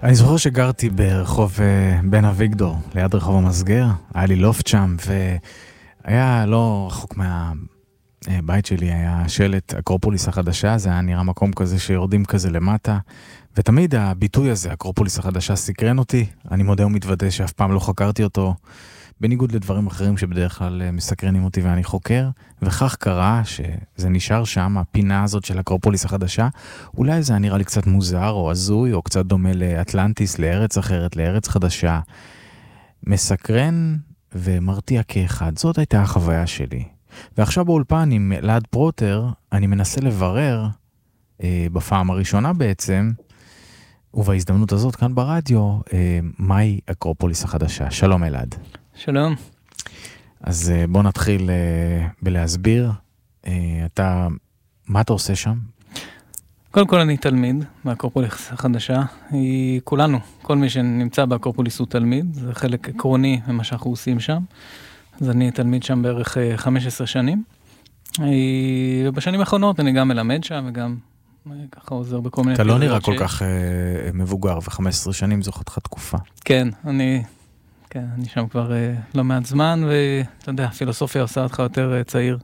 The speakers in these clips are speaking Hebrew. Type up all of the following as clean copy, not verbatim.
אני זוכר שגרתי ברחוב בן אביגדור, ליד רחוב המסגר, היה לי לופט שם, והיה לא רחוק מהבית שלי, היה שלט אקרופוליס החדשה, זה היה נראה מקום כזה שיורדים כזה למטה, ותמיד הביטוי הזה, אקרופוליס החדשה, סקרן אותי, אני מודה ומתוודה שאף פעם לא חקרתי אותו, בניגוד לדברים אחרים שבדרך כלל מסקרנים אותי ואני חוקר, וכך קרה שזה נשאר שם, הפינה הזאת של אקרופוליס החדשה, אולי זה נראה לי קצת מוזר או הזוי, או קצת דומה לאטלנטיס, לארץ אחרת, לארץ חדשה, מסקרן ומרתיע כאחד, זאת הייתה החוויה שלי. ועכשיו באולפן עם אלעד פרוטר, אני מנסה לברר, בפעם הראשונה בעצם, ובהזדמנות הזאת כאן ברדיו, מהי אקרופוליס החדשה. שלום אלעד. שלום. אז בוא נתחיל בלהסביר. מה אתה עושה שם? קודם כל אני תלמיד באקרופוליס החדשה. כולנו, כל מי שנמצא באקרופוליס הוא תלמיד. זה חלק עקרוני ממה שאנחנו עושים שם. אז אני תלמיד שם בערך 15 שנים. ובשנים האחרונות אני גם מלמד שם וגם ככה עוזר בכל מיני... אתה לא נראה כל כך מבוגר, ו-15 שנים זו חתיכת תקופה. כן, אני שם כבר לא מעט זמן, ואתה יודע, הפילוסופיה עושה אותך יותר צעיר.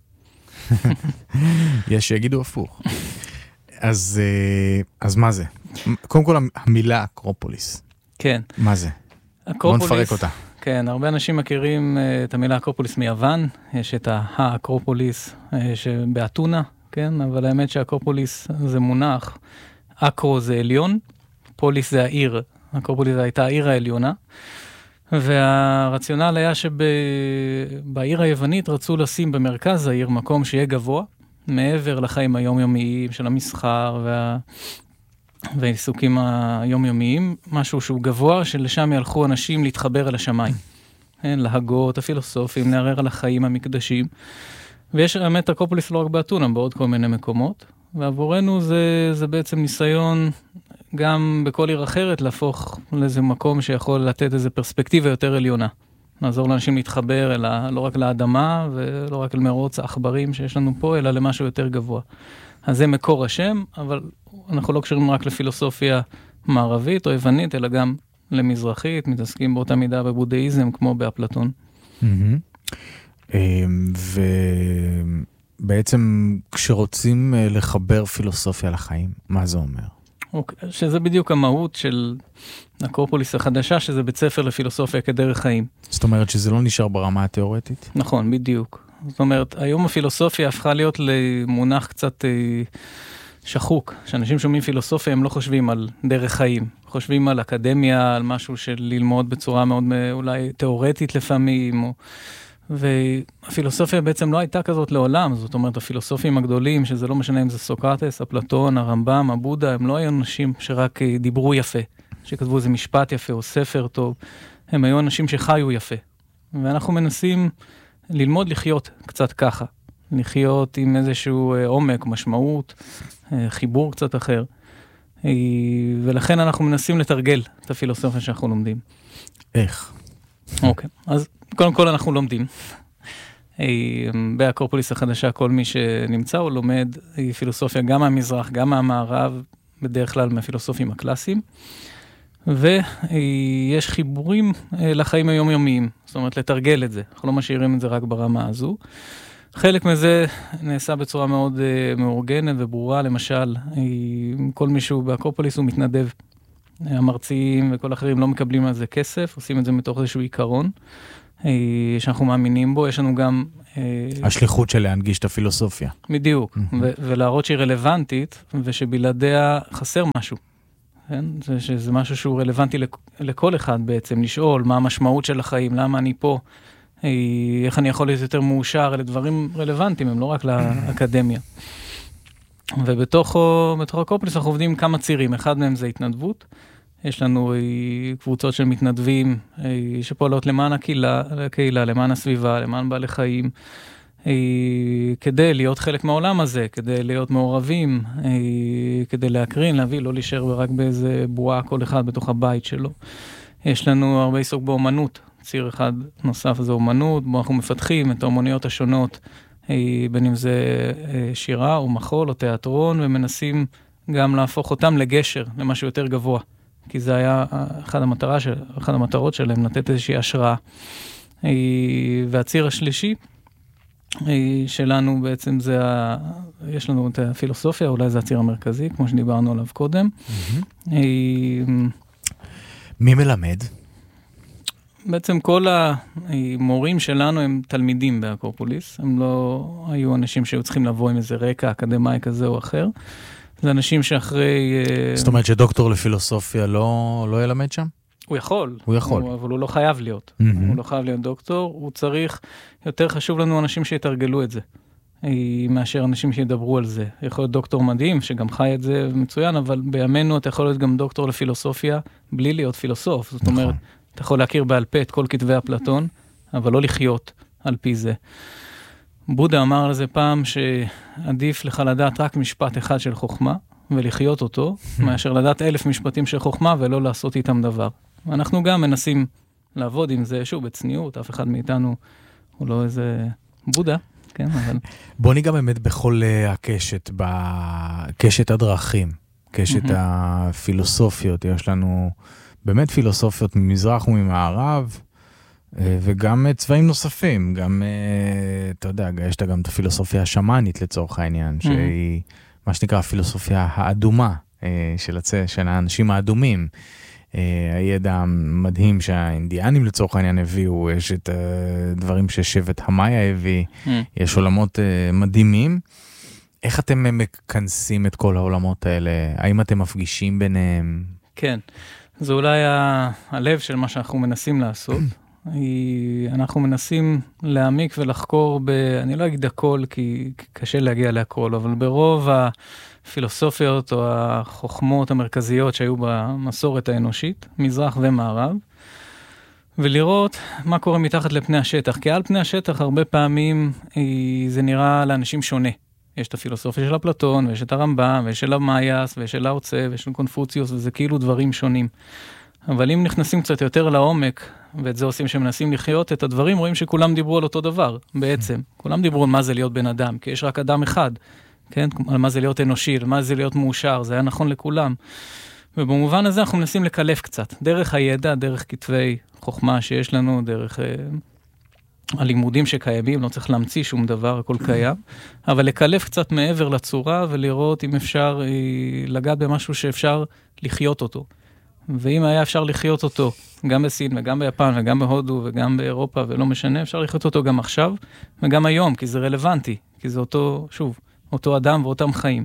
יש שיגידו הפוך. אז מה זה? קודם כל המילה אקרופוליס. כן. מה זה? בוא נפרק אותה. כן, הרבה אנשים מכירים את המילה אקרופוליס מיוון, יש את האקרופוליס שבאתונה, כן, אבל האמת שהאקרופוליס זה מונח, אקרו זה עליון, פוליס זה העיר, אקרופוליס הייתה העיר העליונה, והרציונל היה שבעיר היוונית רצו לשים במרכז העיר מקום שיהיה גבוה, מעבר לחיים היומיומיים של המסחר והעיסוקים היומיומיים, משהו שהוא גבוה, שלשם ילכו אנשים להתחבר אל השמיים, להגות, הפילוסופים, לערער על החיים המקדשים, ויש האמת אקרופוליס לא רק באתונה, בעוד כל מיני מקומות, ועבורנו זה בעצם ניסיון גם בכל עיר אחרת להפוך לאיזה מקום שיכול לתת איזו פרספקטיבה יותר עליונה. לעזור לאנשים להתחבר לא רק לאדמה ולא רק למרוץ העכברים שיש לנו פה, אלא למשהו יותר גבוה. אז זה מקור השם, אבל אנחנו לא קשרים רק לפילוסופיה מערבית או יוונית, אלא גם למזרחית, מתעסקים באותה מידה בבודהיזם כמו באפלטון. ובעצם כשרוצים לחבר פילוסופיה לחיים, מה זה אומר? שזה בדיוק המהות של אקרופוליס החדשה, שזה בית ספר לפילוסופיה כדרך חיים. זאת אומרת שזה לא נשאר ברמה התיאורטית? נכון, בדיוק. זאת אומרת, היום הפילוסופיה הפכה להיות למונח קצת שחוק. כשאנשים שומעים פילוסופיה, הם לא חושבים על דרך חיים. חושבים על אקדמיה, על משהו של ללמוד בצורה מאוד אולי תיאורטית לפעמים, והפילוסופיה בעצם לא הייתה כזאת לעולם, זאת אומרת, הפילוסופים הגדולים, שזה לא משנה אם זה סוקרטס, אפלטון, הרמב"ם, הבודה, הם לא היו אנשים שרק דיברו יפה, שכתבו איזה משפט יפה או ספר טוב, הם היו אנשים שחיו יפה. ואנחנו מנסים ללמוד לחיות קצת ככה, לחיות עם איזשהו עומק, משמעות, חיבור קצת אחר, ולכן אנחנו מנסים לתרגל את הפילוסופיה שאנחנו לומדים. איך? אוקיי, אז קודם כל אנחנו לומדים. באקרופוליס החדשה כל מי שנמצא הוא לומד פילוסופיה גם מהמזרח, גם מהמערב, בדרך כלל מהפילוסופים הקלאסיים, ויש חיבורים לחיים היומיומיים, זאת אומרת לתרגל את זה, אנחנו לא משאירים את זה רק ברמה הזו. חלק מזה נעשה בצורה מאוד מאורגנת וברורה, למשל, כל מישהו באקרופוליס הוא מתנדב, המרצים וכל אחרים לא מקבלים על זה כסף, עושים את זה מתוך איזשהו עיקרון, שאנחנו מאמינים בו, יש לנו גם... השליחות של להנגיש את הפילוסופיה. בדיוק, ולהראות שהיא רלוונטית, ושבלעדיה חסר משהו. שזה משהו שהוא רלוונטי לכל אחד בעצם, לשאול מה המשמעות של החיים, למה אני פה, איך אני יכול להיות יותר מאושר, אלה דברים רלוונטיים, הם לא רק לאקדמיה. ובתוך אקרופוליס אנחנו עובדים כמה צירים, אחד מהם זה התנדבות, יש לנו קבוצות של מתנדבים שפועלות למען הקהילה, למען הסביבה, למען בעלי חיים, כדי להיות חלק מהעולם הזה, כדי להיות מעורבים, כדי להקרין, להביא, לא להישאר רק באיזה בועה כל אחד בתוך הבית שלו. יש לנו הרבה עיסוק באומנות, ציר אחד נוסף זה אומנות, בו אנחנו מפתחים את האומנויות השונות, בין אם זה שירה או מחול או תיאטרון, ומנסים גם להפוך אותם לגשר, למשהו יותר גבוה. כי זה היה אחת המטרות שלהם, לתת איזושהי השראה. והציר השלישי שלנו בעצם זה, יש לנו את הפילוסופיה, אולי זה הציר המרכזי, כמו שדיברנו עליו קודם. מי מלמד? בעצם כל המורים שלנו הם תלמידים באקרופוליס, הם לא היו אנשים שהיו צריכים לבוא עם איזה רקע אקדמי כזה או אחר, זה אנשים שאחרי... זאת אומרת שדוקטור לפילוסופיה לא ילמד שם? הוא יכול. הוא יכול. אבל הוא לא חייב להיות. הוא לא חייב להיות דוקטור, הוא צריך, יותר חשוב לנו אנשים שיתרגלו את זה, מאשר אנשים שידברו על זה. יכול להיות דוקטור מדהים, שגם חי את זה מצוין, אבל בימינו אתה יכול להיות גם דוקטור לפילוסופיה, בלי להיות פילוסוף. זאת אומרת, אתה יכול להכיר בעל פה את כל כתבי אפלטון, אבל לא לחיות על פי זה. בודה אמר על זה פעם שעדיף לך לדעת רק משפט אחד של חוכמה, ולחיות אותו, מאשר לדעת 1000 משפטים של חוכמה ולא לעשות איתם דבר. ואנחנו גם מנסים לעבוד עם זה, שוב, בצניעות, אף אחד מאיתנו הוא לא איזה בודה, כן, אבל... בוא ניגע באמת בכל הקשת, בקשת הדרכים, קשת הפילוסופיות, יש לנו באמת פילוסופיות ממזרח וממערב, וגם צבעים נוספים, גם, אתה יודע, יש גם את הפילוסופיה השמאנית לצורך העניין, שהיא מה שנקרא הפילוסופיה האדומה של האנשים האדומים. הידע המדהים שהאינדיאנים לצורך העניין הביאו, יש את דברים ששבט המאיה הביא, יש עולמות מדהימים. איך אתם מכנסים את כל העולמות האלה? האם אתם מפגישים ביניהם? כן, זה אולי הלב של מה שאנחנו מנסים לעשות. אנחנו מנסים להעמיק ולחקור אני לא אגיד הכל כי קשה להגיע להכל, אבל ברוב הפילוסופיות או החוכמות המרכזיות שהיו במסורת האנושית, מזרח ומערב, ולראות מה קורה מתחת לפני השטח, כי על פני השטח הרבה פעמים זה נראה לאנשים שונה. יש את הפילוסופיה של אפלטון, ויש את הרמב"ם, ויש של המאייס, ויש של האוצה, ויש של קונפוציוס, וזה כאילו דברים שונים. אבל אם נכנסים קצת יותר לעומק, ואת זה עושים שמנסים לחיות את הדברים, רואים שכולם דיברו על אותו דבר, בעצם. כולם דיברו על מה זה להיות בן אדם, כי יש רק אדם אחד, כן? על מה זה להיות אנושי, על מה זה להיות מאושר, זה היה נכון לכולם. ובמובן הזה אנחנו מנסים לקלף קצת, דרך הידע, דרך כתבי חוכמה שיש לנו, דרך הלימודים שקיימים, לא צריך להמציא שום דבר, הכל קיים, אבל לקלף קצת מעבר לצורה, ולראות אם אפשר לגעת במשהו שאפשר לחיות אותו. ואם היה אפשר לחיות אותו, גם בסין וגם ביפן וגם בהודו וגם באירופה ולא משנה, אפשר לחיות אותו גם עכשיו וגם היום, כי זה רלוונטי, כי זה אותו, שוב, אותו אדם ואותם חיים.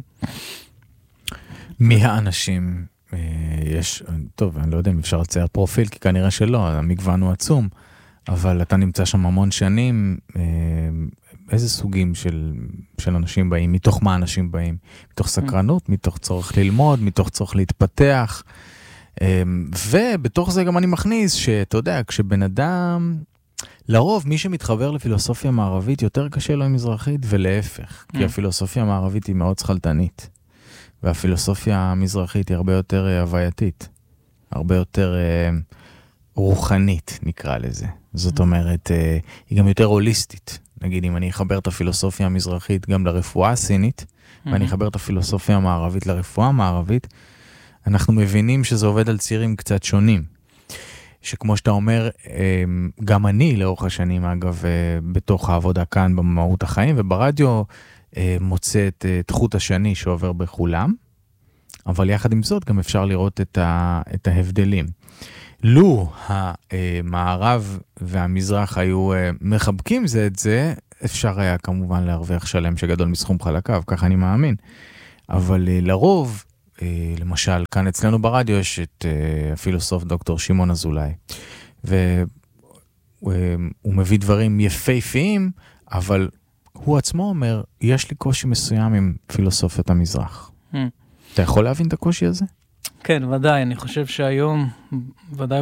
מי האנשים? יש, טוב, אני לא יודע אם אפשר לצייר פרופיל, כי כנראה שלא, המגוון הוא עצום, אבל אתה נמצא שם המון שנים, איזה סוגים של אנשים באים? מתוך מה אנשים באים? מתוך סקרנות, מתוך צורך ללמוד, מתוך צורך להתפתח, ובתוך זה גם אני מכניס שאתה יודע, כשבן אדם, לרוב מי שמתחבר לפילוסופיה מערבית יותר קשה לו עם מזרחית ולהפך, כי הפילוסופיה המערבית היא מאוד שכלתנית, והפילוסופיה המזרחית היא הרבה יותר הווייתית, הרבה יותר רוחנית נקרא לזה. זאת אומרת, היא גם יותר הוליסטית. נגיד אם אני אחבר את הפילוסופיה המזרחית גם לרפואה הסינית, ואני אחבר את הפילוסופיה המערבית לרפואה המערבית, אנחנו מבינים שזה עובד על צירים קצת שונים. שכמו שאתה אומר, גם אני לאורך השנים, אגב, בתוך העבודה כאן במהות החיים, וברדיו מוצא את חוט השני שעובר בכולם, אבל יחד עם זאת גם אפשר לראות את ההבדלים. לו המערב והמזרח היו מחבקים זה את זה, אפשר היה כמובן להרוויח שלם שגדול מסכום חלקיו, ככה אני מאמין. אבל לרוב, למשל, כאן אצלנו ברדיו יש את הפילוסוף דוקטור שמעון אזולאי, והוא מביא דברים יפהפיים, אבל הוא עצמו אומר, יש לי קושי מסוים עם פילוסופיית המזרח. אתה יכול להבין את הקושי הזה? כן, ודאי, אני חושב שהיום, ודאי